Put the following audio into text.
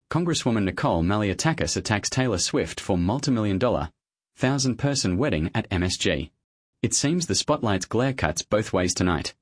Congresswoman Nicole Malliotakis attacks Taylor Swift for multimillion-dollar, 1,000-person wedding at MSG. It seems the spotlight's glare cuts both ways tonight.